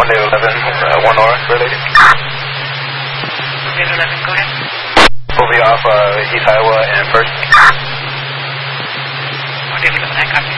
Monday 11, 1R related. Monday 11, go ahead. Over off East Iowa and First. Monday 11, I copy.